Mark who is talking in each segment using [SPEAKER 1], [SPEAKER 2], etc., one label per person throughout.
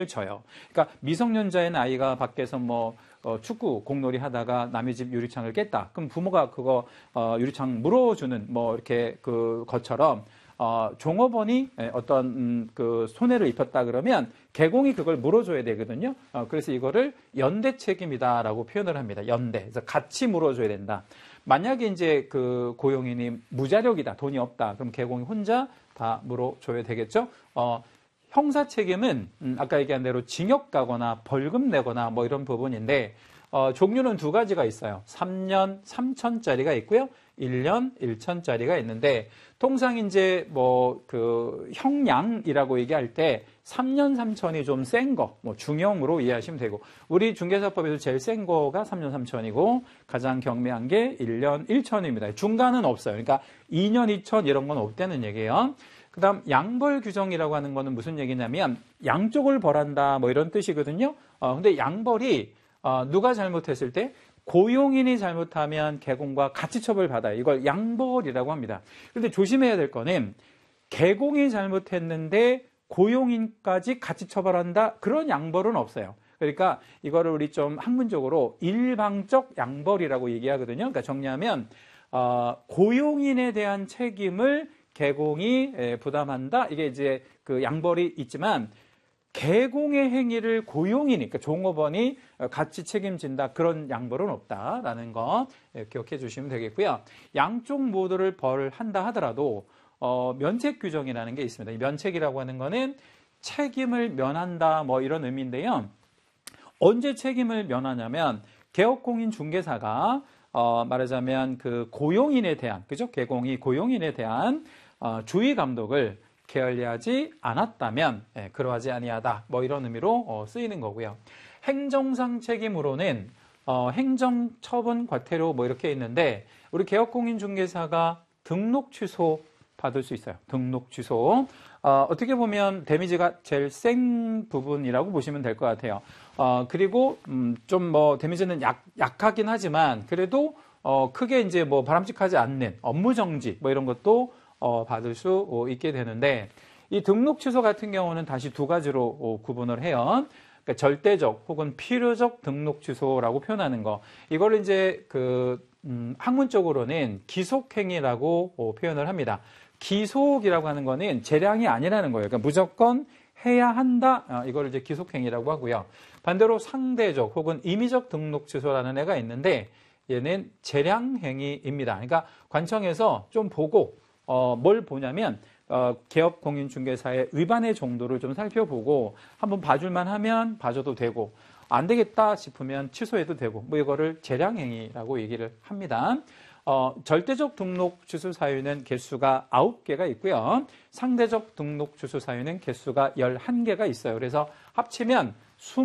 [SPEAKER 1] 쳐요. 그러니까 미성년자인 아이가 밖에서 뭐 축구 공놀이 하다가 남의 집 유리창을 깼다. 그럼 부모가 그거 유리창 물어주는 뭐 이렇게 그 것처럼 종업원이 어떤 그 손해를 입혔다 그러면 개공이 그걸 물어줘야 되거든요. 그래서 이거를 연대 책임이다라고 표현을 합니다. 연대. 그래서 같이 물어줘야 된다. 만약에 이제 그 고용인이 무자력이다, 돈이 없다, 그럼 개공이 혼자 다 물어줘야 되겠죠. 형사 책임은 아까 얘기한 대로 징역 가거나 벌금 내거나 뭐 이런 부분인데 종류는 두 가지가 있어요. 3년 3천짜리가 있고요. 1년 1천짜리가 있는데 통상 이제 뭐 그 형량이라고 얘기할 때 3년 3천이 좀 센 거, 뭐 중형으로 이해하시면 되고 우리 중개사법에서 제일 센 거가 3년 3천이고 가장 경미한 게 1년 1천입니다. 중간은 없어요. 그러니까 2년 2천 이런 건 없다는 얘기예요. 그다음 양벌 규정이라고 하는 거는 무슨 얘기냐면 양쪽을 벌한다 뭐 이런 뜻이거든요. 근데 양벌이 누가 잘못했을 때 고용인이 잘못하면 개공과 같이 처벌받아요. 이걸 양벌이라고 합니다. 그런데 조심해야 될 거는 개공이 잘못했는데 고용인까지 같이 처벌한다 그런 양벌은 없어요. 그러니까 이거를 우리 좀 학문적으로 일방적 양벌이라고 얘기하거든요. 그러니까 정리하면 고용인에 대한 책임을 개공이 부담한다. 이게 이제 그 양벌이 있지만 개공의 행위를 고용인이, 그러니까 종업원이 같이 책임진다. 그런 양벌은 없다라는 거 기억해 주시면 되겠고요. 양쪽 모두를 벌한다 하더라도 면책 규정이라는 게 있습니다. 이 면책이라고 하는 거는 책임을 면한다 뭐 이런 의미인데요. 언제 책임을 면하냐면 개업공인 중개사가 말하자면 그 고용인에 대한, 그죠? 개공이 고용인에 대한 주의 감독을 게을리하지 않았다면 그러하지 아니하다 뭐 이런 의미로 쓰이는 거고요. 행정상 책임으로는 행정처분 과태료 뭐 이렇게 있는데 우리 개업공인중개사가 등록 취소 받을 수 있어요. 등록 취소. 어떻게 보면 데미지가 제일 센 부분이라고 보시면 될 것 같아요. 그리고 좀 뭐 데미지는 약하긴 하지만 그래도 크게 이제 뭐 바람직하지 않는 업무 정지 뭐 이런 것도 받을 수 있게 되는데 이 등록 취소 같은 경우는 다시 두 가지로 구분을 해요. 그러니까 절대적 혹은 필요적 등록 취소라고 표현하는 거. 이걸 이제 그 학문적으로는 기속행위라고 표현을 합니다. 기속이라고 하는 거는 재량이 아니라는 거예요. 그러니까 무조건 해야 한다. 이걸 이제 기속행위라고 하고요. 반대로 상대적 혹은 임의적 등록 취소라는 애가 있는데 얘는 재량행위입니다. 그러니까 관청에서 좀 보고 뭘 보냐면 개업공인중개사의 위반의 정도를 좀 살펴보고 한번 봐줄만 하면 봐줘도 되고 안 되겠다 싶으면 취소해도 되고 뭐 이거를 재량행위라고 얘기를 합니다. 절대적 등록 취소 사유는 개수가 9개가 있고요. 상대적 등록 취소 사유는 개수가 11개가 있어요. 그래서 합치면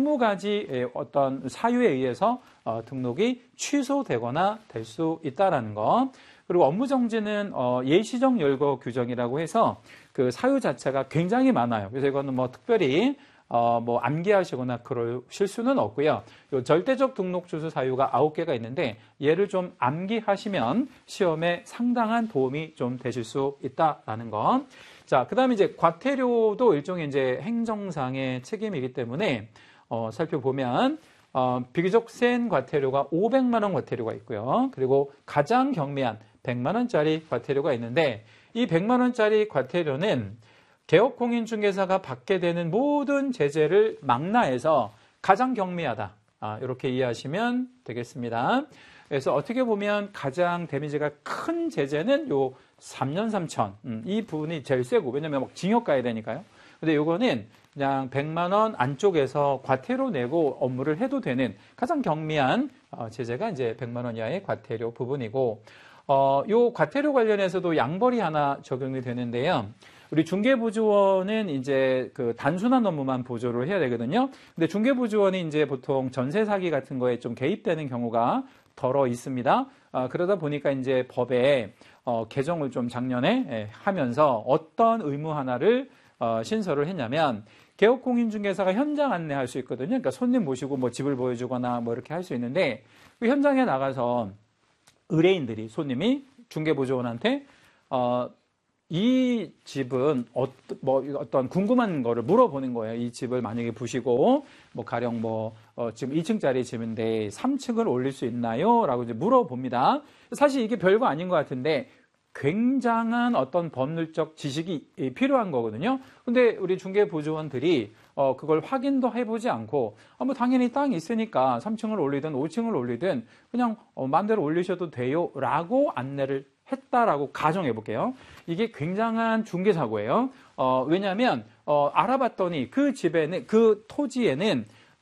[SPEAKER 1] 20가지 어떤 사유에 의해서 등록이 취소되거나 될 수 있다라는 거. 그리고 업무정지는 예시적 열거 규정이라고 해서 그 사유 자체가 굉장히 많아요. 그래서 이거는 뭐 특별히 뭐 암기하시거나 그러실 수는 없고요. 요 절대적 등록 취소 사유가 9개가 있는데 얘를 좀 암기하시면 시험에 상당한 도움이 좀 되실 수 있다라는 거. 자, 그다음에 이제 과태료도 일종의 이제 행정상의 책임이기 때문에 살펴보면 비교적 센 과태료가 500만 원 과태료가 있고요. 그리고 가장 경미한 100만 원짜리 과태료가 있는데 이 100만 원짜리 과태료는 개업공인중개사가 받게 되는 모든 제재를 망라해서 가장 경미하다. 이렇게 이해하시면 되겠습니다. 그래서 어떻게 보면 가장 데미지가 큰 제재는 요 3년 3천. 이 부분이 제일 세고, 왜냐면 막 징역 가야 되니까요. 근데 요거는 그냥 100만 원 안쪽에서 과태료 내고 업무를 해도 되는 가장 경미한 제재가 이제 100만 원 이하의 과태료 부분이고, 요 과태료 관련해서도 양벌이 하나 적용이 되는데요. 우리 중개보조원은 이제 그 단순한 업무만 보조를 해야 되거든요. 근데 중개보조원이 이제 보통 전세 사기 같은 거에 좀 개입되는 경우가 덜어 있습니다. 그러다 보니까 이제 법에 개정을 좀 작년에 하면서 어떤 의무 하나를 신설을 했냐면 개업공인중개사가 현장 안내할 수 있거든요. 그러니까 손님 모시고 뭐 집을 보여주거나 뭐 이렇게 할 수 있는데 그 현장에 나가서 의뢰인들이 손님이 중개보조원한테 이 집은 어떤 궁금한 거를 물어보는 거예요. 이 집을 만약에 보시고 가령 지금 2층짜리 집인데 3층을 올릴 수 있나요? 라고 이제 물어봅니다. 사실 이게 별거 아닌 것 같은데 굉장한 어떤 법률적 지식이 필요한 거거든요. 근데 우리 중개보조원들이 그걸 확인도 해보지 않고 당연히 땅이 있으니까 3층을 올리든 5층을 올리든 그냥 마음대로 올리셔도 돼요 라고 안내를 했다라고 가정해 볼게요. 이게 굉장한 중개사고예요. 왜냐하면 알아봤더니 그 집에는, 그 토지에는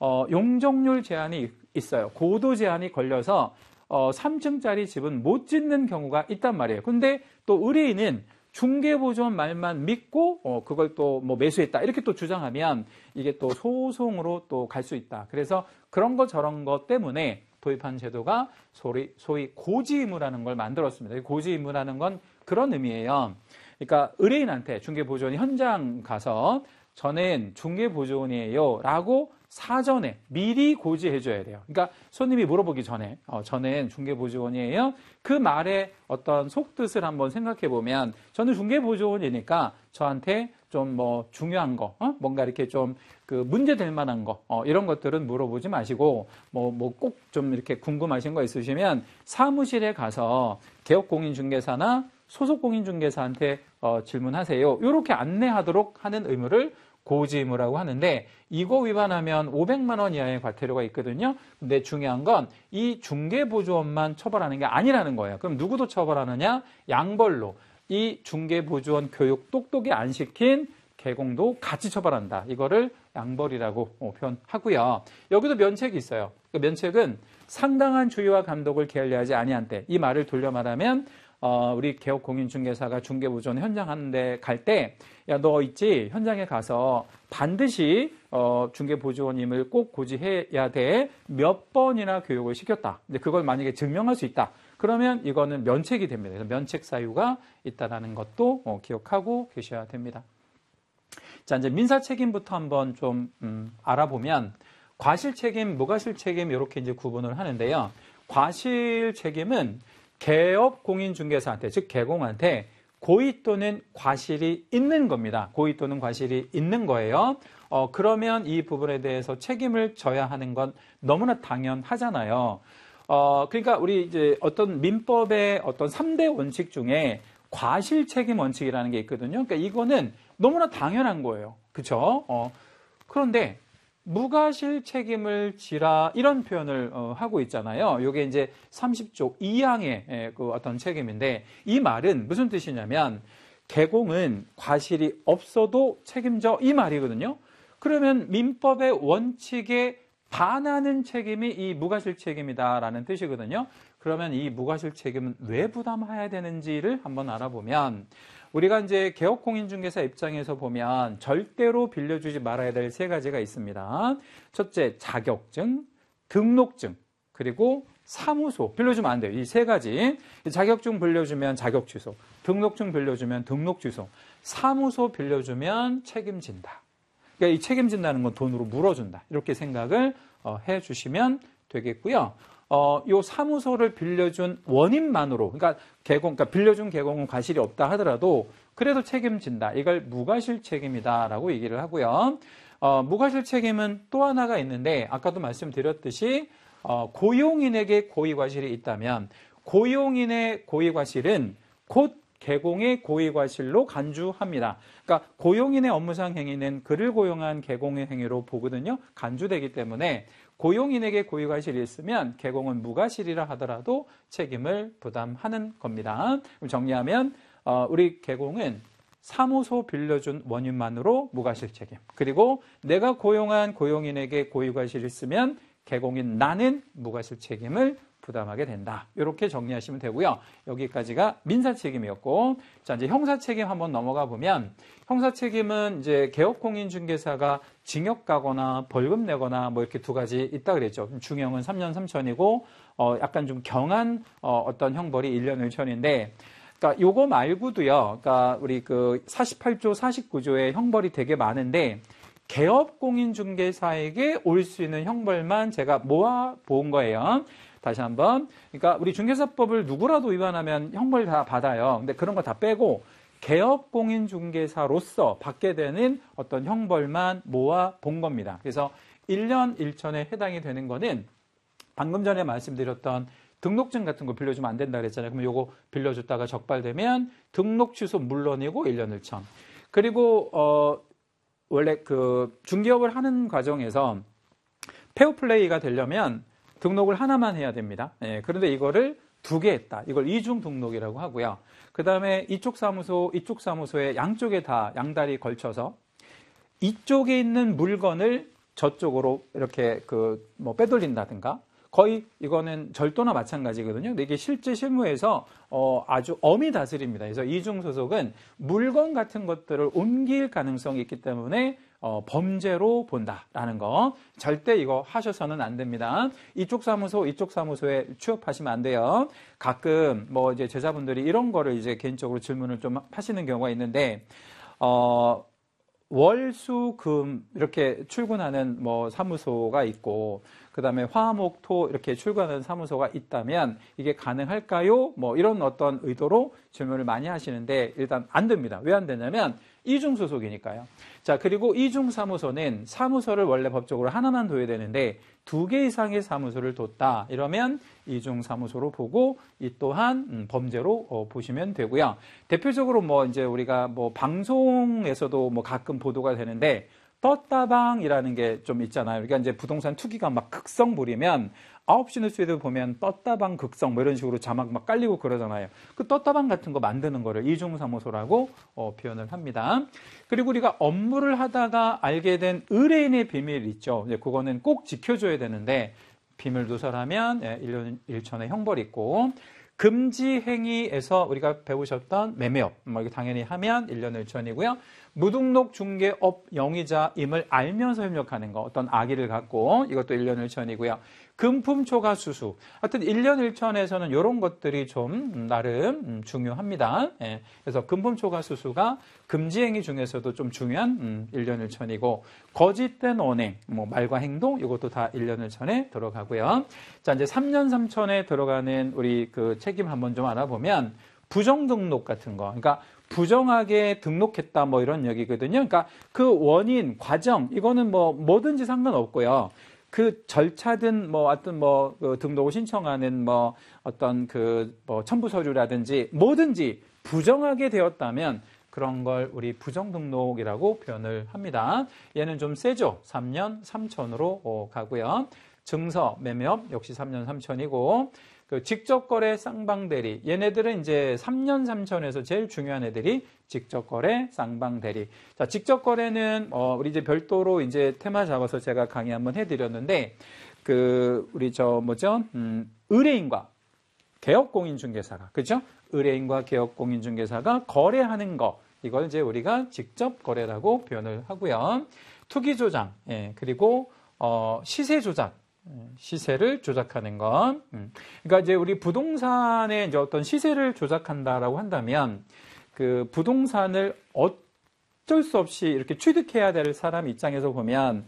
[SPEAKER 1] 용적률 제한이 있어요. 고도 제한이 걸려서 3층짜리 집은 못 짓는 경우가 있단 말이에요. 근데 또 의뢰인은 중개보조원 말만 믿고 그걸 또 매수했다 이렇게 또 주장하면 이게 또 소송으로 또 갈 수 있다. 그래서 그런 거 저런 것 때문에 도입한 제도가 소위 고지의무라는 걸 만들었습니다. 고지의무라는 건 그런 의미예요. 그러니까 의뢰인한테 중개보조원이 현장 가서 저는 중개보조원이에요 라고 사전에 미리 고지해줘야 돼요. 그러니까 손님이 물어보기 전에 저는 중개보조원이에요. 그 말의 어떤 속뜻을 한번 생각해 보면 저는 중개보조원이니까 저한테 좀 중요한 거, 뭔가 이렇게 좀 문제될 만한 거, 이런 것들은 물어보지 마시고 꼭 좀 이렇게 궁금하신 거 있으시면 사무실에 가서 개업공인중개사나 소속공인중개사한테 질문하세요. 이렇게 안내하도록 하는 의무를 고지의무라고 하는데 이거 위반하면 500만 원 이하의 과태료가 있거든요. 근데 중요한 건 이 중개보조원만 처벌하는 게 아니라는 거예요. 그럼 누구도 처벌하느냐? 양벌로 이 중개보조원 교육 똑똑히 안 시킨 개공도 같이 처벌한다. 이거를 양벌이라고 표현하고요. 여기도 면책이 있어요. 그 면책은 상당한 주의와 감독을 게을리하지 아니한 때. 이 말을 돌려 말하면 우리 개업공인중개사가 중개보조원 현장 하는데 갈 때 야, 너 있지? 현장에 가서 반드시 중개보조원님을 꼭 고지해야 돼. 몇 번이나 교육을 시켰다. 근데 그걸 만약에 증명할 수 있다. 그러면 이거는 면책이 됩니다. 그래서 면책 사유가 있다는 것도 기억하고 계셔야 됩니다. 자, 이제 민사 책임부터 한번 좀 알아보면 과실 책임, 무과실 책임 이렇게 이제 구분을 하는데요. 과실 책임은 개업 공인중개사한테, 즉 개공한테 고의 또는 과실이 있는 겁니다. 고의 또는 과실이 있는 거예요. 그러면 이 부분에 대해서 책임을 져야 하는 건 너무나 당연하잖아요. 그러니까 우리 이제 어떤 민법의 어떤 3대 원칙 중에 과실 책임 원칙이라는 게 있거든요. 그러니까 이거는 너무나 당연한 거예요. 그렇죠? 그런데 무과실 책임을 지라 이런 표현을 하고 있잖아요. 이게 이제 30조 2항의 그 어떤 책임인데 이 말은 무슨 뜻이냐면 개공은 과실이 없어도 책임져 이 말이거든요. 그러면 민법의 원칙에 반하는 책임이 이 무과실 책임이다라는 뜻이거든요. 그러면 이 무과실 책임은 왜 부담해야 되는지를 한번 알아보면 우리가 이제 개업공인중개사 입장에서 보면 절대로 빌려주지 말아야 될 세 가지가 있습니다. 첫째, 자격증, 등록증, 그리고 사무소. 빌려주면 안 돼요. 이 세 가지. 자격증 빌려주면 자격 취소, 등록증 빌려주면 등록 취소, 사무소 빌려주면 책임진다. 그러니까 이 책임진다는 건 돈으로 물어준다. 이렇게 생각을 해주시면 되겠고요. 요 사무소를 빌려준 원인만으로, 그러니까 빌려준 개공은 과실이 없다 하더라도 그래도 책임진다. 이걸 무과실 책임이다라고 얘기를 하고요. 무과실 책임은 또 하나가 있는데 아까도 말씀드렸듯이 고용인에게 고의과실이 있다면 고용인의 고의과실은 곧 개공의 고의과실로 간주합니다. 그러니까 고용인의 업무상 행위는 그를 고용한 개공의 행위로 보거든요. 간주되기 때문에 고용인에게 고의과실이 있으면 개공은 무과실이라 하더라도 책임을 부담하는 겁니다. 그럼 정리하면 우리 개공은 사무소 빌려준 원인만으로 무과실 책임, 그리고 내가 고용한 고용인에게 고의과실이 있으면 개공인 나는 무과실 책임을 부담하게 된다. 이렇게 정리하시면 되고요. 여기까지가 민사 책임이었고, 자, 이제 형사 책임 한번 넘어가 보면, 형사 책임은 이제 개업공인중개사가 징역 가거나 벌금 내거나 뭐 이렇게 두 가지 있다 그랬죠. 중형은 3년 3천이고, 약간 좀 경한 어떤 형벌이 1년 1천인데, 그러니까 요거 말고도요. 그러니까 우리 그 48조, 49조의 형벌이 되게 많은데, 개업공인중개사에게 올 수 있는 형벌만 제가 모아 본 거예요. 다시 한번. 그러니까 우리 중개사법을 누구라도 위반하면 형벌 다 받아요. 근데 그런 거 다 빼고 개업공인중개사로서 받게 되는 어떤 형벌만 모아 본 겁니다. 그래서 1년 1천에 해당이 되는 거는 방금 전에 말씀드렸던 등록증 같은 거 빌려주면 안 된다 그랬잖아요. 그럼 요거 빌려줬다가 적발되면 등록 취소 물론이고 1년 1천. 그리고 원래 그 중개업을 하는 과정에서 페어플레이가 되려면 등록을 하나만 해야 됩니다. 예, 그런데 이거를 2개 했다. 이걸 이중 등록이라고 하고요. 그 다음에 이쪽 사무소에 양쪽에 다 양다리 걸쳐서 이쪽에 있는 물건을 저쪽으로 이렇게 빼돌린다든가 거의 이거는 절도나 마찬가지거든요. 근데 이게 실제 실무에서 아주 엄히 다스립니다. 그래서 이중소속은 물건 같은 것들을 옮길 가능성이 있기 때문에 범죄로 본다라는 거 절대 이거 하셔서는 안 됩니다. 이쪽 사무소에 취업하시면 안 돼요. 가끔 이제 제자분들이 이런 거를 이제 개인적으로 질문을 좀 하시는 경우가 있는데 월, 수, 금 이렇게 출근하는 사무소가 있고 그다음에 화, 목, 토 이렇게 출근하는 사무소가 있다면 이게 가능할까요? 이런 어떤 의도로 질문을 많이 하시는데 일단 안 됩니다. 왜 안 되냐면 이중 소속이니까요. 자, 그리고 이중 사무소는 사무소를 원래 법적으로 하나만 둬야 되는데 2개 이상의 사무소를 뒀다. 이러면 이중 사무소로 보고 이 또한 범죄로 보시면 되고요. 대표적으로 이제 우리가 방송에서도 가끔 보도가 되는데 떴다방이라는 게 좀 있잖아요. 그러니까 이제 부동산 투기가 막 극성 부리면 9시 뉴스에도 보면 떴다방 극성 이런 식으로 자막 막 깔리고 그러잖아요. 그 떴다방 같은 거 만드는 거를 이중사무소라고 표현을 합니다. 그리고 우리가 업무를 하다가 알게 된 의뢰인의 비밀 있죠. 이제 그거는 꼭 지켜줘야 되는데 비밀 누설하면 1년 1천의 형벌이 있고 금지 행위에서 우리가 배우셨던 매매업 이거 당연히 하면 1년 1천이고요. 무등록 중개업 영위자임을 알면서 협력하는 거 어떤 악의를 갖고 이것도 1년 1천이고요. 금품 초과 수수 하여튼 1년 1천에서는 이런 것들이 좀 나름 중요합니다. 예, 그래서 금품 초과 수수가 금지 행위 중에서도 좀 중요한 1년 1천이고 거짓된 언행 말과 행동 이것도 다 1년 1천에 들어가고요. 자, 이제 3년 3천에 들어가는 우리 그 책임 한번 좀 알아보면 부정 등록 같은 거 그러니까 부정하게 등록했다 이런 얘기거든요. 그러니까 그 원인, 과정 이거는 뭐든지 상관없고요. 그 절차든 하여튼 그 등록을 신청하는 어떤 첨부 서류라든지 뭐든지 부정하게 되었다면 그런 걸 우리 부정 등록이라고 표현을 합니다. 얘는 좀 세죠. 3년 3천으로 가고요. 증서, 매매업 역시 3년 3천이고 그 직접거래 쌍방대리 얘네들은 이제 3년 3천에서 제일 중요한 애들이 직접거래 쌍방대리. 자, 직접거래는 우리 이제 별도로 이제 테마 잡아서 제가 강의 한번 해드렸는데 우리 의뢰인과 개업공인중개사가 그죠? 의뢰인과 개업공인중개사가 거래하는 거 이걸 이제 우리가 직접거래라고 표현을 하고요. 투기조장 그리고 시세조작. 시세를 조작하는 것. 그러니까 이제 우리 부동산의 이제 어떤 시세를 조작한다라고 한다면 그 부동산을 어쩔 수 없이 이렇게 취득해야 될 사람 입장에서 보면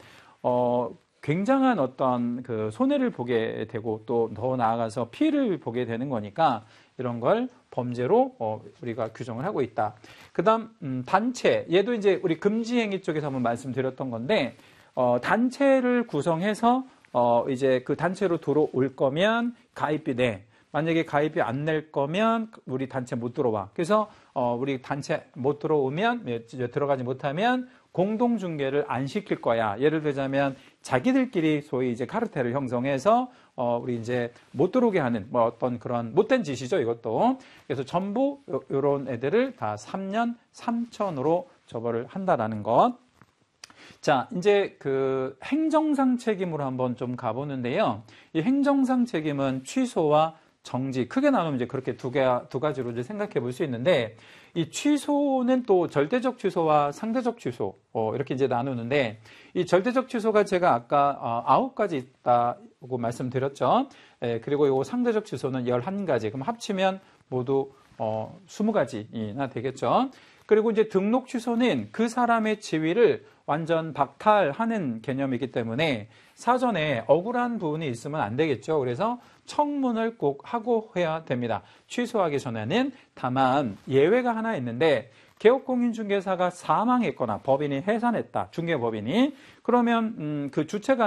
[SPEAKER 1] 굉장한 어떤 그 손해를 보게 되고 또 더 나아가서 피해를 보게 되는 거니까 이런 걸 범죄로 우리가 규정을 하고 있다. 그다음 단체 얘도 이제 우리 금지행위 쪽에서 한번 말씀드렸던 건데 단체를 구성해서 이제 그 단체로 들어올 거면 가입비 내. 만약에 가입비 안 낼 거면 우리 단체 못 들어와. 그래서 우리 단체 못 들어오면 들어가지 못하면 공동중개를 안 시킬 거야. 예를 들자면 자기들끼리 소위 이제 카르텔을 형성해서 우리 이제 못 들어오게 하는 어떤 그런 못된 짓이죠. 이것도. 그래서 전부 이런 애들을 다 3년 3천으로 처벌을 한다라는 것. 자, 이제 그 행정상 책임으로 한번 좀 가보는데요. 이 행정상 책임은 취소와 정지, 크게 나누면 이제 그렇게 두 가지로 이제 생각해 볼 수 있는데, 이 취소는 또 절대적 취소와 상대적 취소, 이렇게 이제 나누는데, 이 절대적 취소가 제가 아까 9가지 있다고 말씀드렸죠. 그리고 이 상대적 취소는 11가지. 그럼 합치면 모두 20가지나 되겠죠. 그리고 이제 등록 취소는 그 사람의 지위를 완전 박탈하는 개념이기 때문에 사전에 억울한 부분이 있으면 안 되겠죠. 그래서 청문을 꼭 하고 해야 됩니다. 취소하기 전에는. 다만 예외가 하나 있는데 개업공인중개사가 사망했거나 법인이 해산했다. 중개법인이. 그러면 그 주체가